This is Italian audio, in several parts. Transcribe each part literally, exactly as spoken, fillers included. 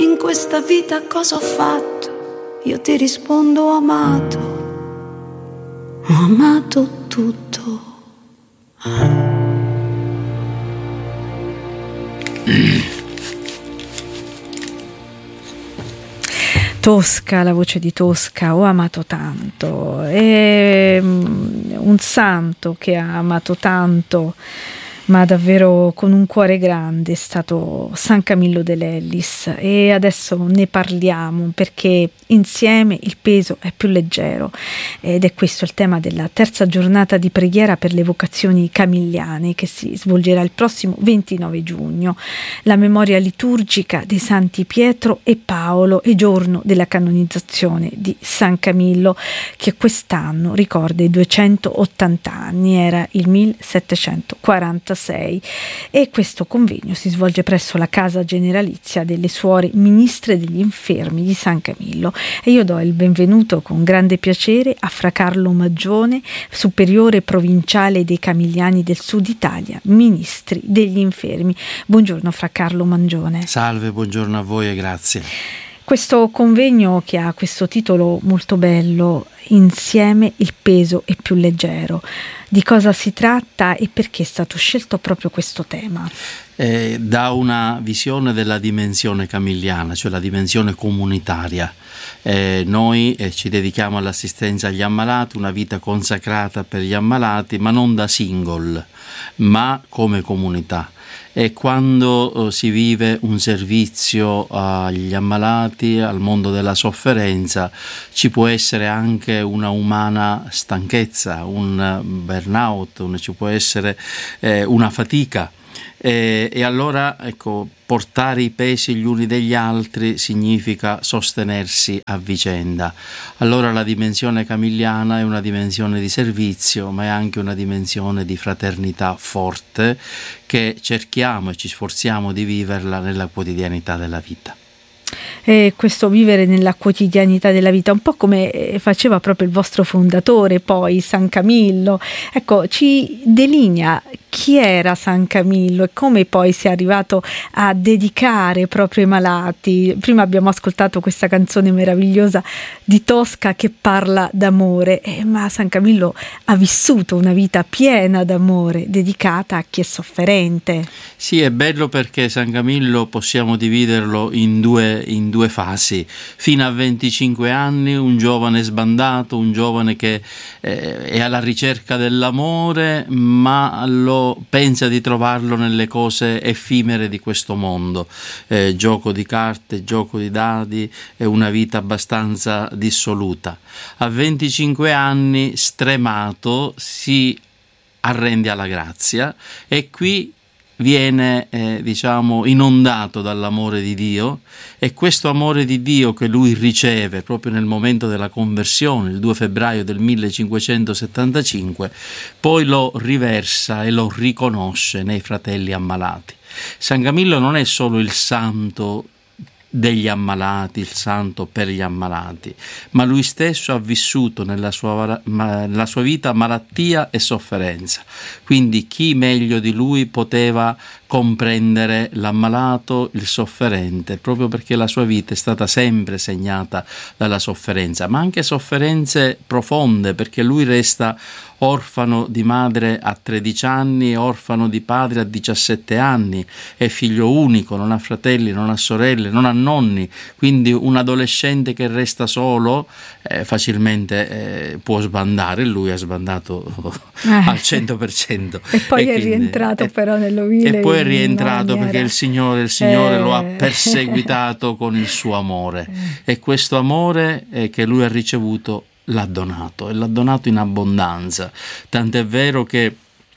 in questa vita cosa ho fatto? Io ti rispondo ho amato, ho amato tutto. Tosca, la voce di Tosca, ho amato tanto. È un santo che ha amato tanto, ma davvero con un cuore grande, è stato San Camillo de Lellis, e adesso ne parliamo perché insieme il peso è più leggero, ed è questo il tema della terza giornata di preghiera per le vocazioni camilliane che si svolgerà il prossimo ventinove giugno, la memoria liturgica dei santi Pietro e Paolo e giorno della canonizzazione di San Camillo, che quest'anno ricorda i duecentottanta anni, era il millesettecentoquarantasei, e questo convegno si svolge presso la casa generalizia delle suore ministre degli infermi di San Camillo, e io do il benvenuto con grande piacere a Fra Carlo Maggione, superiore provinciale dei Camilliani del Sud Italia, ministri degli infermi. Buongiorno Fra Carlo Maggione. Salve, buongiorno a voi e grazie. Questo convegno, che ha questo titolo molto bello, Insieme il peso è più leggero, di cosa si tratta e perché è stato scelto proprio questo tema? Eh, da una visione della dimensione camilliana, cioè la dimensione comunitaria. Eh, noi eh, ci dedichiamo all'assistenza agli ammalati, una vita consacrata per gli ammalati, ma non da single, ma come comunità. E quando eh, si vive un servizio agli ammalati, al mondo della sofferenza, ci può essere anche una umana stanchezza, un burnout, un, ci può essere eh, una fatica. E, e allora ecco, portare i pesi gli uni degli altri significa sostenersi a vicenda. Allora la dimensione camilliana è una dimensione di servizio, ma è anche una dimensione di fraternità forte che cerchiamo e ci sforziamo di viverla nella quotidianità della vita. E questo vivere nella quotidianità della vita, un po' come faceva proprio il vostro fondatore, poi San Camillo. Ecco, ci delinea chi era San Camillo e come poi si è arrivato a dedicare proprio ai malati. Prima abbiamo ascoltato questa canzone meravigliosa di Tosca che parla d'amore, eh, ma San Camillo ha vissuto una vita piena d'amore, dedicata a chi è sofferente. Sì, è bello perché San Camillo possiamo dividerlo in due, in due fasi. Fino a venticinque anni un giovane sbandato, un giovane che eh, è alla ricerca dell'amore, ma lo pensa di trovarlo nelle cose effimere di questo mondo, eh, gioco di carte, gioco di dadi, è una vita abbastanza dissoluta. A venticinque anni, stremato, si arrende alla grazia e qui viene eh, diciamo inondato dall'amore di Dio, e questo amore di Dio che lui riceve proprio nel momento della conversione, il due febbraio del millecinquecentosettantacinque, poi lo riversa e lo riconosce nei fratelli ammalati. San Camillo non è solo il santo degli ammalati, il santo per gli ammalati, ma lui stesso ha vissuto nella sua, nella sua vita malattia e sofferenza. Quindi chi meglio di lui poteva comprendere l'ammalato, il sofferente, proprio perché la sua vita è stata sempre segnata dalla sofferenza, ma anche sofferenze profonde, perché lui resta orfano di madre a tredici anni, orfano di padre a diciassette anni, è figlio unico, non ha fratelli, non ha sorelle, non ha nonni, quindi un adolescente che resta solo eh, facilmente eh, può sbandare. Lui ha sbandato eh. al cento per cento. E poi e è quindi, rientrato eh, però nell'ovile. E poi è rientrato perché il Signore, il Signore eh. lo ha perseguitato con il suo amore, eh. e questo amore eh, che lui ha ricevuto l'ha donato, e l'ha donato in abbondanza, tant'è vero che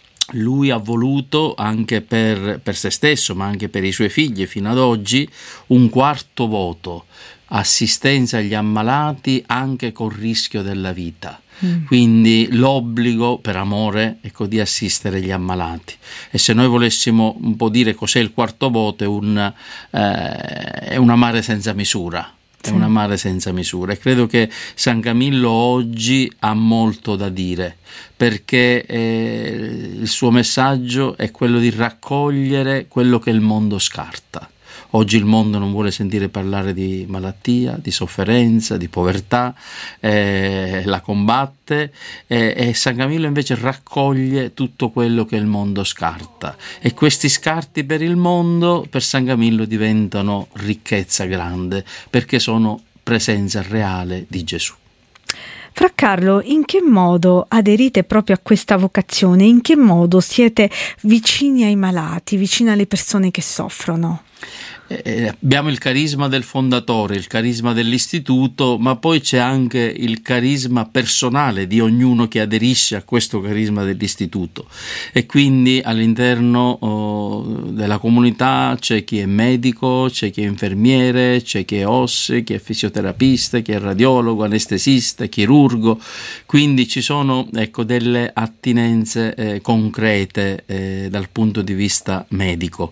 lui ha voluto anche per, per se stesso, ma anche per i suoi figli fino ad oggi, un quarto voto, assistenza agli ammalati anche col rischio della vita. Mm. Quindi l'obbligo per amore, ecco, di assistere gli ammalati. E se noi volessimo un po' dire cos'è il quarto voto, è un, eh, è un amare senza misura. È un amare senza misura, e credo che San Camillo oggi ha molto da dire, perché eh, il suo messaggio è quello di raccogliere quello che il mondo scarta. Oggi il mondo non vuole sentire parlare di malattia, di sofferenza, di povertà, eh, la combatte, eh, e San Camillo invece raccoglie tutto quello che il mondo scarta, e questi scarti per il mondo per San Camillo diventano ricchezza grande, perché sono presenza reale di Gesù. Fra Carlo, in che modo aderite proprio a questa vocazione? In che modo siete vicini ai malati, vicini alle persone che soffrono? Eh, abbiamo il carisma del fondatore, il carisma dell'istituto, ma poi c'è anche il carisma personale di ognuno che aderisce a questo carisma dell'istituto, e quindi all'interno oh, della comunità c'è chi è medico, c'è chi è infermiere, c'è chi è O S S E, chi è fisioterapista, chi è radiologo, anestesista, chirurgo, quindi ci sono, ecco, delle attinenze eh, concrete eh, dal punto di vista medico.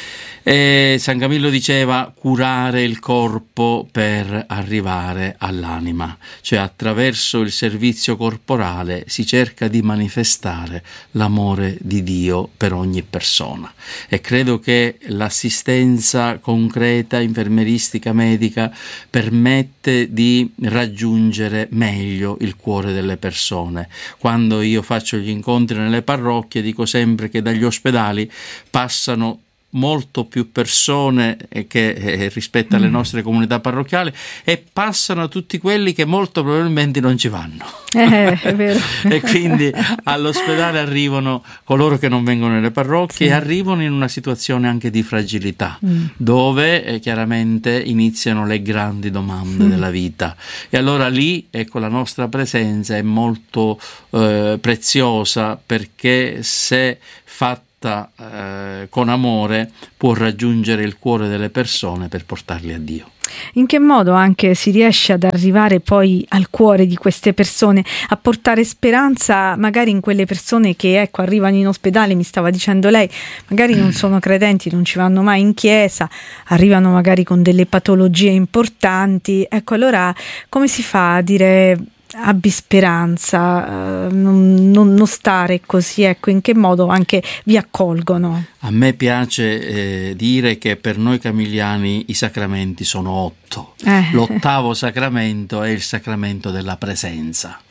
E San Camillo diceva curare il corpo per arrivare all'anima, cioè attraverso il servizio corporale si cerca di manifestare l'amore di Dio per ogni persona, e credo che l'assistenza concreta infermieristica medica permette di raggiungere meglio il cuore delle persone. Quando io faccio gli incontri nelle parrocchie dico sempre che dagli ospedali passano molto più persone che eh, rispetto alle nostre comunità parrocchiali, e passano tutti quelli che molto probabilmente non ci vanno. Eh, è vero. E quindi all'ospedale arrivano coloro che non vengono nelle parrocchie, sì, e arrivano in una situazione anche di fragilità, mm. dove eh, chiaramente iniziano le grandi domande mm. della vita, e allora lì, ecco, la nostra presenza è molto eh, preziosa, perché se fatta Eh, con amore può raggiungere il cuore delle persone per portarli a Dio. In che modo anche si riesce ad arrivare poi al cuore di queste persone, a portare speranza magari in quelle persone che, ecco, arrivano in ospedale, mi stava dicendo lei, magari non sono credenti, non ci vanno mai in chiesa, arrivano magari con delle patologie importanti, ecco, allora come si fa a dire abbi speranza, uh, non, non, non stare così, ecco, in che modo anche vi accolgono? A me piace eh, dire che per noi camiliani i sacramenti sono otto. Eh. L'ottavo sacramento è il sacramento della presenza,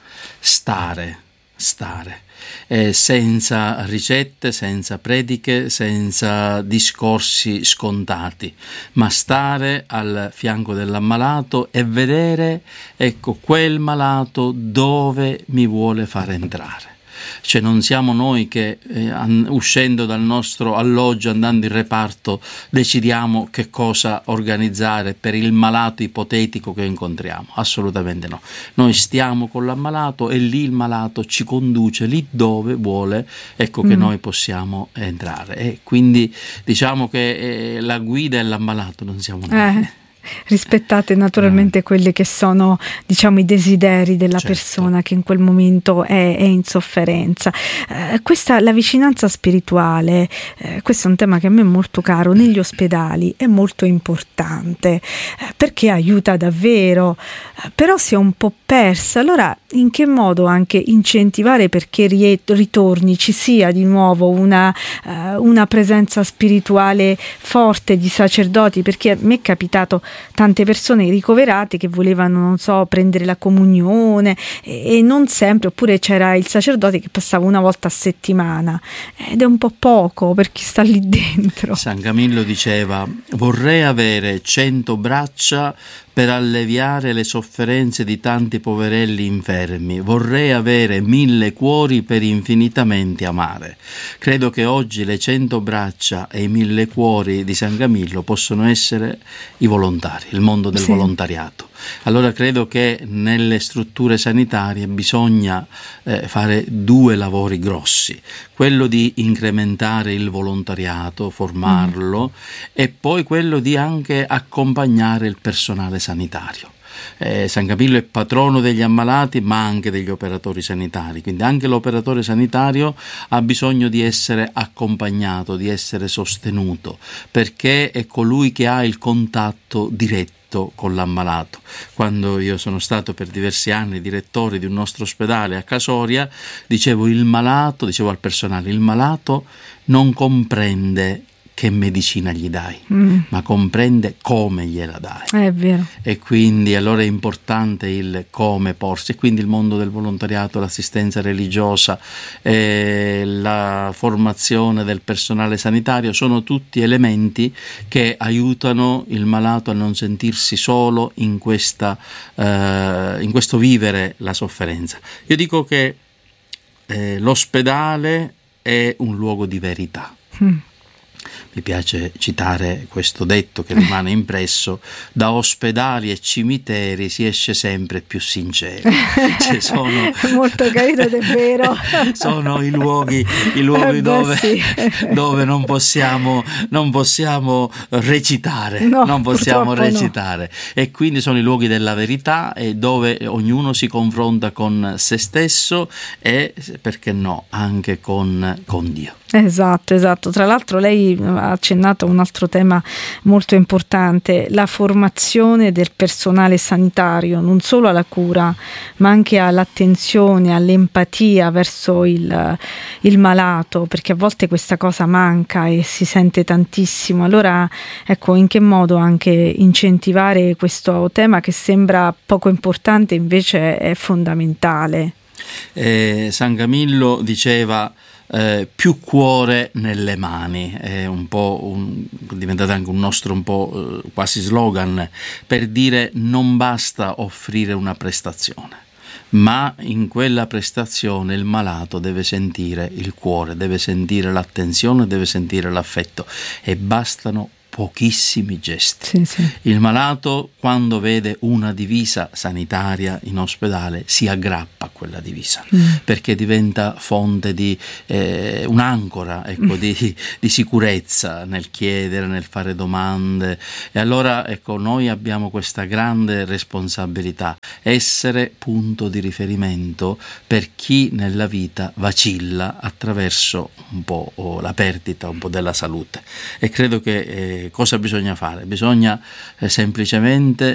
stare, stare. Eh, senza ricette, senza prediche, senza discorsi scontati, ma stare al fianco dell'ammalato e vedere, ecco, quel malato dove mi vuole far entrare. Cioè non siamo noi che eh, an- uscendo dal nostro alloggio, andando in reparto, decidiamo che cosa organizzare per il malato ipotetico che incontriamo, assolutamente no. Noi stiamo con l'ammalato e lì il malato ci conduce lì dove vuole, ecco, che mm. noi possiamo entrare, e quindi diciamo che eh, la guida è l'ammalato, non siamo noi. Eh. Rispettate naturalmente eh. quelli che sono, diciamo, i desideri della certo. persona che in quel momento è, è in sofferenza. Eh, questa, la vicinanza spirituale, eh, questo è un tema che a me è molto caro, negli ospedali è molto importante, eh, perché aiuta davvero, eh, però si è un po' persa. Allora in che modo anche incentivare perché ritorni, ci sia di nuovo una, eh, una presenza spirituale forte di sacerdoti, perché a me è capitato tante persone ricoverate che volevano, non so, prendere la comunione e, e non sempre, oppure c'era il sacerdote che passava una volta a settimana, ed è un po' poco per chi sta lì dentro. San Camillo diceva: vorrei avere cento braccia per alleviare le sofferenze di tanti poverelli infermi, vorrei avere mille cuori per infinitamente amare. Credo che oggi le cento braccia e i mille cuori di San Camillo possono essere i volontari, il mondo del sì. volontariato. Allora credo che nelle strutture sanitarie bisogna eh, fare due lavori grossi: quello di incrementare il volontariato, formarlo, mm. e poi quello di anche accompagnare il personale sanitario. Eh, San Camillo è patrono degli ammalati ma anche degli operatori sanitari, quindi anche l'operatore sanitario ha bisogno di essere accompagnato, di essere sostenuto, perché è colui che ha il contatto diretto con l'ammalato. Quando io sono stato per diversi anni direttore di un nostro ospedale a Casoria, dicevo il malato, dicevo al personale, il malato non comprende che medicina gli dai, mm. ma comprende come gliela dai. È vero. E quindi allora è importante il come porsi, e quindi il mondo del volontariato, l'assistenza religiosa, eh, la formazione del personale sanitario sono tutti elementi che aiutano il malato a non sentirsi solo in questa eh, in questo vivere la sofferenza. Io dico che eh, l'ospedale è un luogo di verità. Mm. Mi piace citare questo detto che rimane impresso: da ospedali e cimiteri si esce sempre più sinceri. Cioè sono, molto carino ed è vero. Sono i luoghi, i luoghi eh dove, sì. dove non possiamo, non possiamo recitare, no, non possiamo no. recitare. E quindi sono i luoghi della verità, e dove ognuno si confronta con se stesso e, perché no, anche con, con Dio. Esatto, esatto. Tra l'altro lei ha accennato a un altro tema molto importante, la formazione del personale sanitario, non solo alla cura, ma anche all'attenzione, all'empatia verso il, il malato, perché a volte questa cosa manca e si sente tantissimo. Allora, ecco, in che modo anche incentivare questo tema che sembra poco importante, invece è fondamentale. Eh, San Camillo diceva: Eh, più cuore nelle mani, è un po' un, diventato anche un nostro un po' eh, quasi slogan, per dire non basta offrire una prestazione, ma in quella prestazione il malato deve sentire il cuore, deve sentire l'attenzione, deve sentire l'affetto, e bastano pochissimi gesti. Sì, sì. Il malato, quando vede una divisa sanitaria in ospedale, si aggrappa a quella divisa, mm. perché diventa fonte di eh, un'ancora, ecco, mm. di, di sicurezza nel chiedere, nel fare domande. E allora, ecco, noi abbiamo questa grande responsabilità: essere punto di riferimento per chi nella vita vacilla attraverso un po' la perdita un po' della salute. E credo che eh, cosa bisogna fare? Bisogna eh, semplicemente